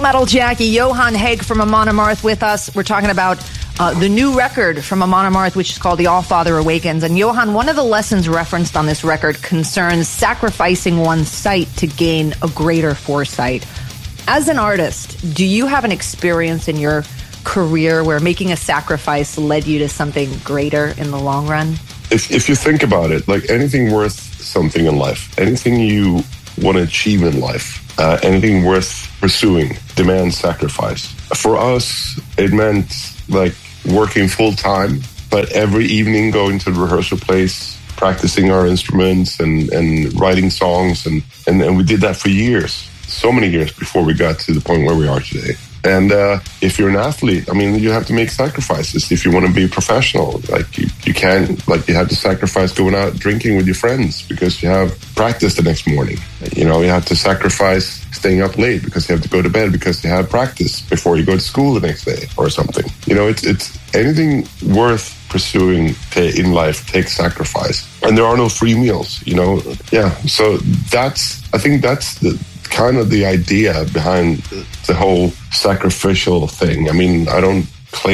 Metal Jackie, Johan Haig from Amon Amarth with us. We're talking about the new record from Amon Amarth, which is called The All-Father Awakens. And Johan, one of the lessons referenced on this record concerns sacrificing one's sight to gain a greater foresight. As an artist, do you have an experience in your career where making a sacrifice led you to something greater in the long run? If you think about it, like anything worth something in life, anything you want to achieve in life, anything worth pursuing demands sacrifice. For us, it meant like working full time, but every evening going to the rehearsal place, practicing our instruments and writing songs. And we did that for years, so many years before we got to the point where we are today. And if you're an athlete, I mean, you have to make sacrifices if you want to be professional. Like you can't, like you have to sacrifice going out drinking with your friends because you have practice the next morning. You know, you have to sacrifice staying up late because you have to go to bed because you have practice before you go to school the next day or something. You know, it's anything worth pursuing in life takes sacrifice. And there are no free meals, you know? Yeah. So I think that's the kind of the idea behind the whole sacrificial thing. I mean, I don't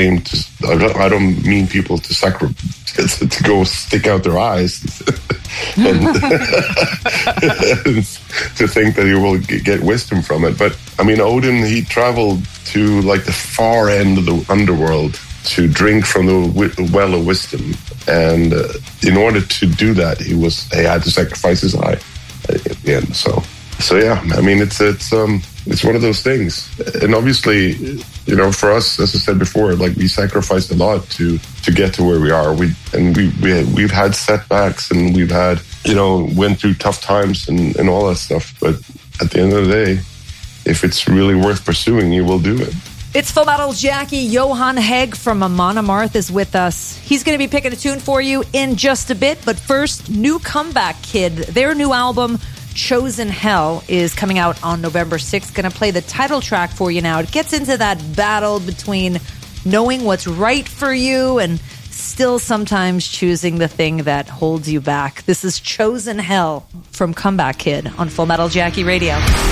mean people to go stick out their eyes and to think that you will get wisdom from it. But I mean, Odin, he traveled to like the far end of the underworld to drink from the well of wisdom. And in order to do that, he had to sacrifice his eye at the end. So yeah, I mean, it's one of those things. And obviously, you know, for us, as I said before, like we sacrificed a lot to get to where we are. We've had setbacks and we've had, you know, went through tough times and all that stuff. But at the end of the day, if it's really worth pursuing, you will do it. It's Full Metal Jackie. Johan Haig from Amon Amarth is with us. He's going to be picking a tune for you in just a bit. But first, new Comeback Kid. Their new album, Chosen Hell, is coming out on November 6th. Going to play the title track for you now. It gets into that battle between knowing what's right for you and still sometimes choosing the thing that holds you back. This is Chosen Hell from Comeback Kid on Full Metal Jackie Radio.